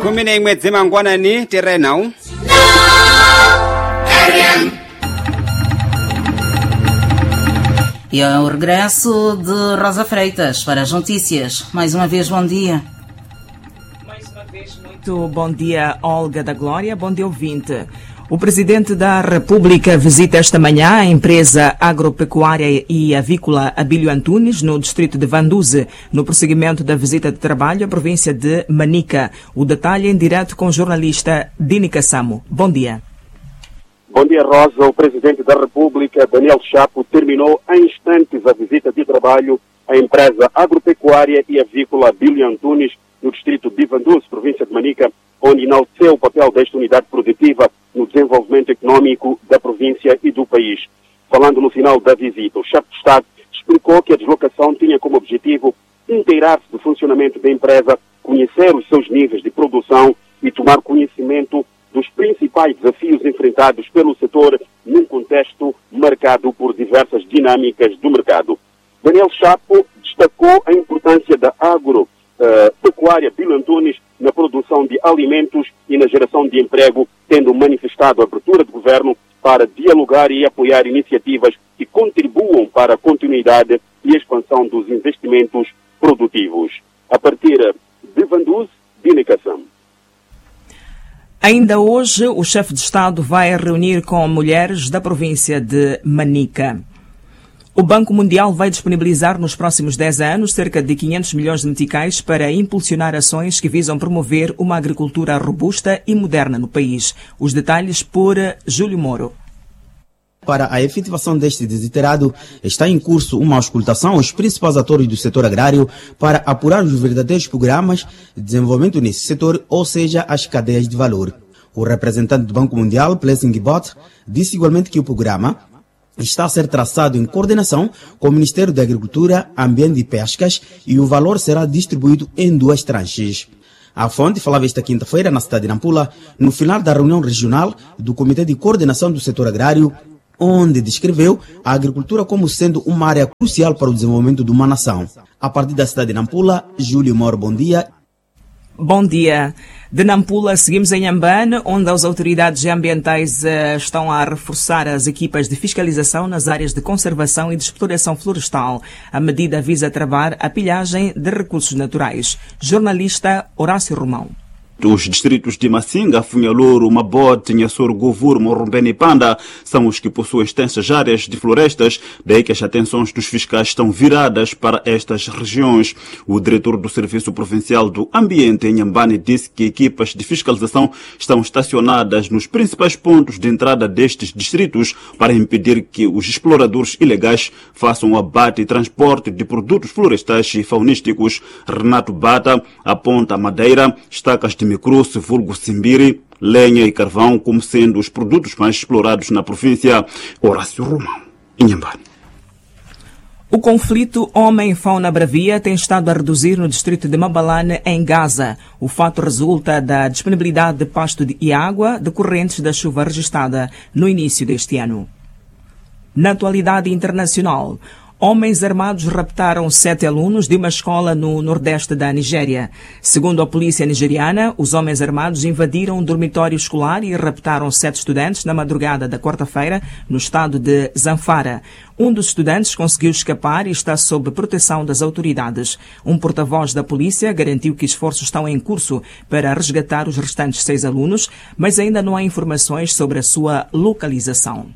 Kumine mwezi mangwana ni Terenão. E é o regresso de Rosa Freitas para as notícias. Mais uma vez, bom dia. Mais uma vez, muito bom dia, Olga da Glória. Bom dia, ouvinte. O Presidente da República visita esta manhã a empresa agropecuária e avícola Abílio Antunes, no distrito de Vanduze, no prosseguimento da visita de trabalho à província de Manica. O detalhe em direto com o jornalista Dini Kassamo. Bom dia. Bom dia, Rosa. O Presidente da República, Daniel Chapo, terminou há instantes a visita de trabalho à empresa agropecuária e avícola Abílio Antunes, no distrito de Vanduze, província de Manica, onde enalteceu o papel desta unidade produtiva no desenvolvimento econômico da província e do país. Falando no final da visita, o chefe de Estado explicou que a deslocação tinha como objetivo inteirar-se do funcionamento da empresa, conhecer os seus níveis de produção e tomar conhecimento dos principais desafios enfrentados pelo setor num contexto marcado por diversas dinâmicas do mercado. Daniel Chapo destacou a importância da agropecuária Abílio Antunes na produção de alimentos e na geração de emprego, tendo manifestado a abertura do governo para dialogar e apoiar iniciativas que contribuam para a continuidade e expansão dos investimentos produtivos. A partir de Vanduze, Dini Kassamo. Ainda hoje, o chefe de Estado vai reunir com mulheres da província de Manica. O Banco Mundial vai disponibilizar nos próximos 10 anos cerca de 500 milhões de meticais para impulsionar ações que visam promover uma agricultura robusta e moderna no país. Os detalhes por Júlio Moro. Para a efetivação deste desiderado, está em curso uma auscultação aos principais atores do setor agrário para apurar os verdadeiros programas de desenvolvimento nesse setor, ou seja, as cadeias de valor. O representante do Banco Mundial, Blessing Bott, disse igualmente que o programa está a ser traçado em coordenação com o Ministério da Agricultura, Ambiente e Pescas e o valor será distribuído em 2 tranches. A fonte falava esta quinta-feira na cidade de Nampula, no final da reunião regional do Comitê de Coordenação do Setor Agrário, onde descreveu a agricultura como sendo uma área crucial para o desenvolvimento de uma nação. A partir da cidade de Nampula, Júlio Moro, bom dia. Bom dia. De Nampula, seguimos em Ambane, onde as autoridades ambientais estão a reforçar as equipas de fiscalização nas áreas de conservação e de exploração florestal. A medida visa travar a pilhagem de recursos naturais. Jornalista Horácio Romão. Os distritos de Massinga, Funhalouro, Mabote, Nhassoro, Govur, Morrombene e Panda são os que possuem extensas áreas de florestas, daí que as atenções dos fiscais estão viradas para estas regiões. O diretor do Serviço Provincial do Ambiente em Ambane disse que equipas de fiscalização estão estacionadas nos principais pontos de entrada destes distritos para impedir que os exploradores ilegais façam o abate e transporte de produtos florestais e faunísticos. Renato Bata aponta a madeira, estacas de microce, vulgo simbiri, lenha e carvão como sendo os produtos mais explorados na província. Horácio Romão, Inhambane. O conflito homem-fauna bravia tem estado a reduzir no distrito de Mabalane, em Gaza. O fato resulta da disponibilidade de pasto e água decorrentes da chuva registrada no início deste ano. Na atualidade internacional, homens armados raptaram 7 alunos de uma escola no nordeste da Nigéria. Segundo a polícia nigeriana, os homens armados invadiram um dormitório escolar e raptaram 7 estudantes na madrugada da quarta-feira, no estado de Zamfara. Um dos estudantes conseguiu escapar e está sob proteção das autoridades. Um porta-voz da polícia garantiu que esforços estão em curso para resgatar os restantes 6 alunos, mas ainda não há informações sobre a sua localização.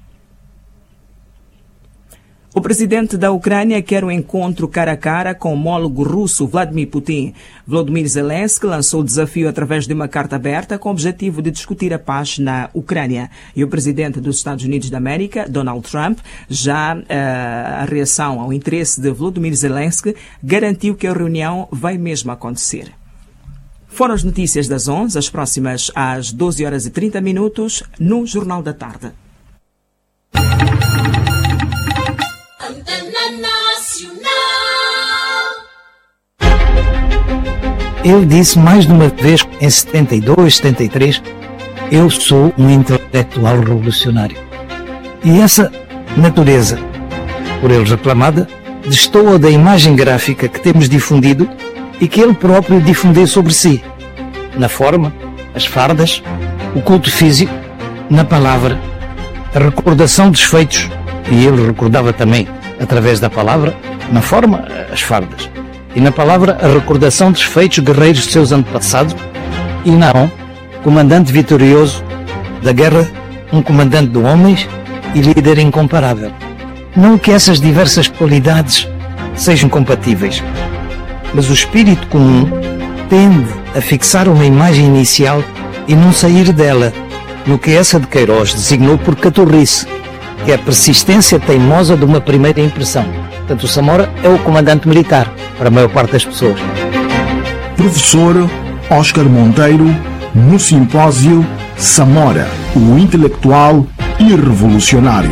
O presidente da Ucrânia quer um encontro cara a cara com o homólogo russo Vladimir Putin. Volodymyr Zelensky lançou o desafio através de uma carta aberta com o objetivo de discutir a paz na Ucrânia. E o presidente dos Estados Unidos da América, Donald Trump, já a reação ao interesse de Volodymyr Zelensky, garantiu que a reunião vai mesmo acontecer. Foram as notícias das 11, as próximas às 12h30 no Jornal da Tarde. Eu disse mais de uma vez, em 72, 73, eu sou um intelectual revolucionário. E essa natureza, por ele reclamada, destoa da imagem gráfica que temos difundido e que ele próprio difundeu sobre si. na forma, as fardas, o culto físico, na palavra, a recordação dos feitos, e ele recordava também através da palavra, na forma, as fardas, e na palavra, a recordação dos feitos guerreiros de seus antepassados, e Naão, comandante vitorioso da guerra, um comandante de homens e líder incomparável. Não que essas diversas qualidades sejam compatíveis, mas o espírito comum tende a fixar uma imagem inicial e não sair dela, no que essa de Queiroz designou por caturrice, que é a persistência teimosa de uma primeira impressão. Portanto, o Samora é o comandante militar, para a maior parte das pessoas. Professor Oscar Monteiro, no simpósio Samora, o intelectual e revolucionário.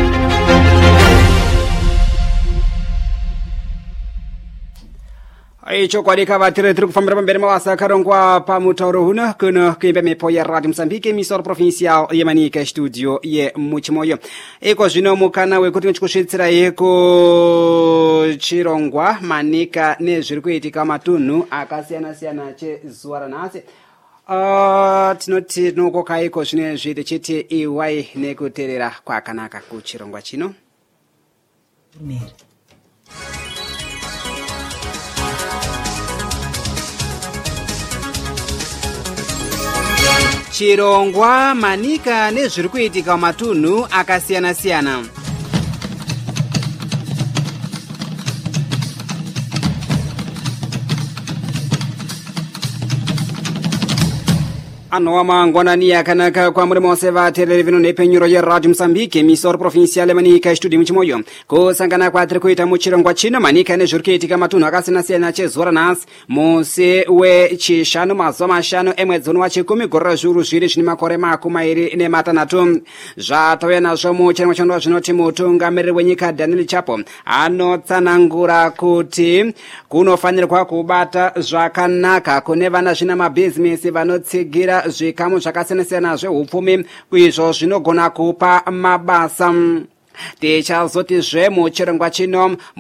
chokwadi kavatiri tiri kufambira pamberi mabasa akarongwa pamutauro huno kuno kuimba mhepo yeradio mozambique emisoro provincial yemanika studio yemuchimoyo iko zvino mukana wekuti tichikusvitsirayi kuchirongwa manika nezviri kuitika matunhu akasiyana-siyana chezuva ranhasi. Tinoti tinokokaiko zvinezvi tichiti iwai nekuteerera kwakanaka kuchirongwa chino. Chirongwa manika nezviri kuitika matunhu akasiyana-siyana. Anowa mangwanani akanaka kwamuri mose vateereri vino nepenyuro yeradio mozambique misoro provincial yemanika studio muchimoyo kusangana kwatiri kuita muchirongwa chino manika nezviri kuitika matunhu akasiyana-siyana chezuva ranhasi musi wechishanu mazuva mashanu emwedzi uno wachikumi gore rezviuru zviri zvine makore makumi mairi nematanhatu. Zvatauya nazvo muchirongwa chino zvinoti mutungamiriri wenyika Daniel Chapo anotsanangura kuti kunofanirwa kubata zvakanaka kune vana zvina mabhizinesi vanotsigira zvikamu zvakasiyana-siyana zvehupfumi izvo zvinogona kupa mabasa. Tichazotizve muchirongwa chino